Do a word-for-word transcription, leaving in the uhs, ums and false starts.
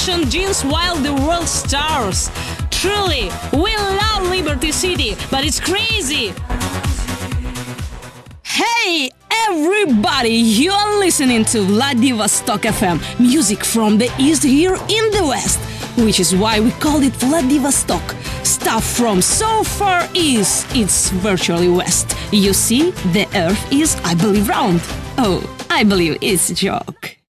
fashion jeans while the world stars. Truly, we love Liberty City, but it's crazy. Hey everybody, you are listening to Vladivostok F M, music from the east here in the west, which is why we call it Vladivostok. Stuff from so far east, it's virtually west. You see, the earth is, I believe, round. Oh, I believe it's a joke.